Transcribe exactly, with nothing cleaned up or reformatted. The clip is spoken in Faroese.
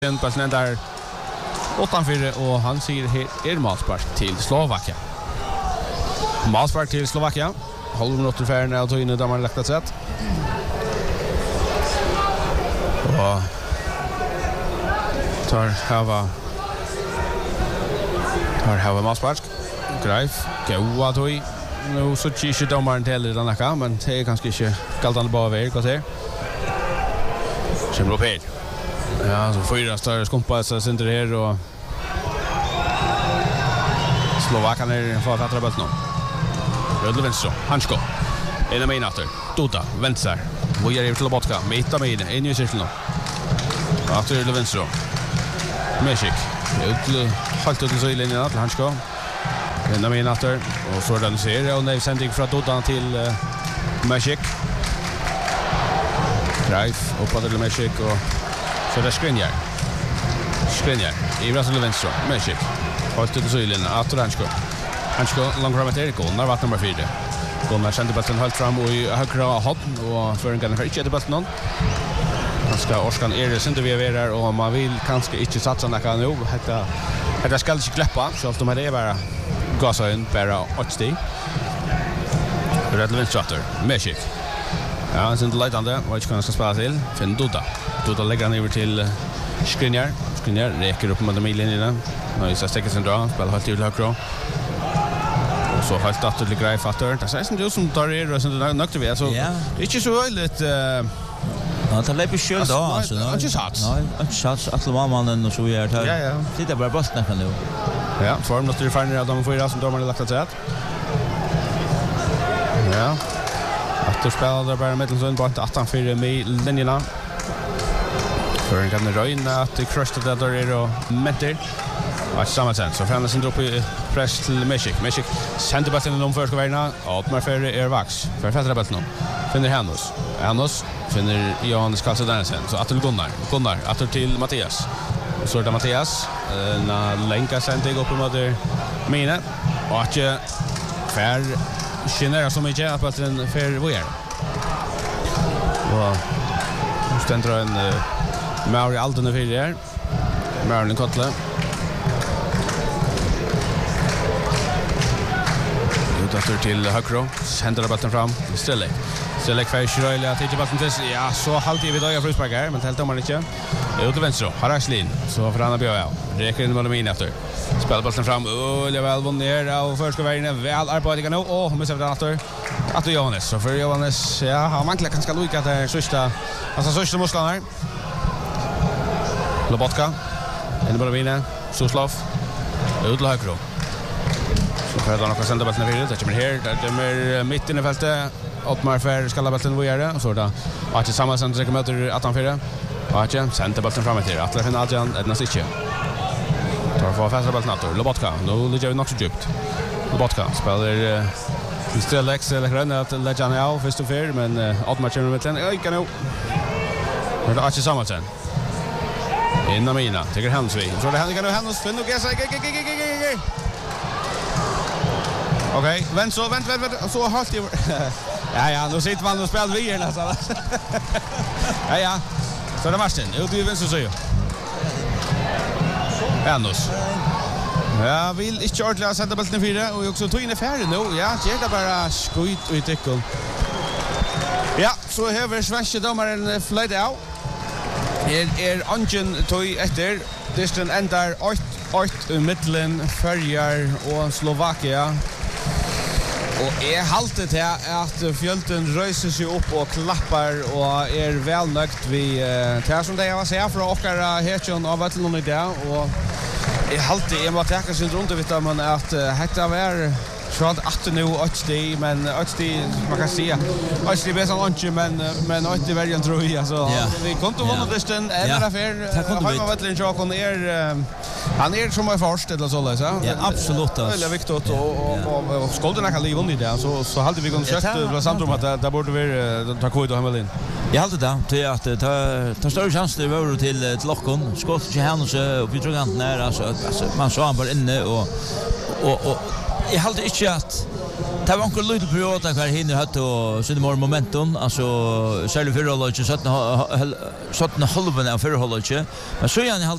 Den passen där utanför och han säger här är målspark till Slovakia. Målspark till Slovakia. Halv minuter för när då inne där man lagt sätt. Och tar hava tar hava målspark. Greif goa då i nu så tjusar domaren till den där men det är kanske inte galtande bara väg vad säger. Kommer upp här. Ja, så fyra större skumpa så sitter det här och Slovakerna är för att ta bollen nu. Rödle vänster, Hansko. En av minuter. Duda, vänster. Vi är till Lobotka, mitt av miden, in i cirkeln. Efter Rödle vänster. Mesik. Ut halt ut till linjen till Hansko. En av minuter och så den ser och nu sändning från Duda till uh, Mesik. Greif upp till Mesik och så det Skriniar. Skriniar. I Brasil vänster. Mesik. Hållt ut i sylen. Att Ransko. Ransko långt fram till Gunnar vart nummer fyra. Gunnar sänder bollen helt fram och i högra hopp och för en gång för inte bollen någon. Han ska Orskan är det inte vi är där och man vill kanske inte satsa några nu. Detta detta ska inte släppa så att de är det bara gasa in bara åt steg. Red vänster. Mesik. Ja, han sind leitande. Vad ska han ska spela till? Finn Duda. Duda lägger han över till Skriniar. Skriniar räcker upp med midlinjen. Nu så stäcker sin dra, spelar helt till högra. Och så helt att till Greif fatter. Det sägs inte som tar er och så nökte vi alltså. Det är inte så väldigt eh ja, det läpper själv då alltså. Det är inte sats. Nej, inte sats att mannen och så gör det. Ja, ja. Sitter bara bollen kan nu. Ja, form att det finner att de får ju som domaren lagt att säga. Ja. Att det spelar där bara mittensund på åttan för med linjerna. För kan det röjna att det crushed det där är och meter. Och samma sen så fram sen upp i press till Mesik. Mesik sänder bollen inom för ska vara att man för är vax. För fäller bollen. Finner Hannos. Hannos finner Johannes Karlsson så att till Gunnar. Gunnar att till Mattias. Så är det Mattias na länka sändning upp mot Mina och att för generar så mycket att bollen för vad är. Och ständer en uh, Mauri Alden är fyra här. Mauri Kotle. Utöver till Hökro. Händer bollen fram. Strelek. Strelek för Schreile att inte bollen till. Ja, så halt i vid öga frispark här. Men helt om man inte. Ut till vänster. Haraslin. Så för Anna Björn. Räcker in med min efter. Spelar bollen fram. Öliga väl vunnit och första vägen väl arbetar nu. Och missar den efter. Att Johannes. Så för Johannes, ja, han manglar ganska lika där sista. Alltså sista musklerna här. Lobotka. En bara vinna. Soslov. Ut till höger. Så för att han också sända bollen vidare. Det kommer här. Det är mitt inne i fältet. Ottmar för skalla bollen vidare. Och så där. Och att samma sen så möter att han fyra. Och att sända bollen framåt till. Att finna Adrian Ednas inte. Tar för fasta bollen åter. Lobotka. Nu ligger vi nog så djupt. Lobotka spelar Strelex eller grön att lägga ner av först och fyr men Ottmar kommer med den. Jag kan nu. Men det är inte samma sen. Inna mina, tycker Hansvi. Så det händer nu Hans Finn och Gessa. Okej, vänt så vänt vänt vänt så halt ju. Ja ja, nu sitter man och spelar vi här alltså. Ja ja. Så det Martin, ut i vänster så ju. Anders. Ja, vill inte ordentligt sätta bollen fyra och också tog in i färden nu. Ja, det är bara skjut och i tyckel. Ja, så över svenska domaren flight out. Är är Angen tog efter. Distan ändar åtta åtta i mitten Färjar och Slovakia. Och är haltet här att fjölten röser sig upp och klappar och är välnökt vid det som det jag var säga för åkara hetjon av vattnen i dag och är haltet en vad täcker sin runt vet man att hetta var så att nu åt det men åt det man kan se åt det bäst lunch men men åt det väldigt tror jag så vi kom till våna distan eller affär han var vattnen jag kon är han är som är först eller så där ja absolut eller viktigt och och skolden kan leva under det så så hade vi kunnat sökt det samtidigt att där borde vi ta kod och hemma in Jag hade det till att ta ta större chans det var till till Lockon. Skott till Hannes och vi tror inte när alltså alltså man såg han bara inne och och och jag hade inte att det var en liten period där hinner hade och så det mer momentum alltså själva förra laget så att så att halvan av förra laget men så igen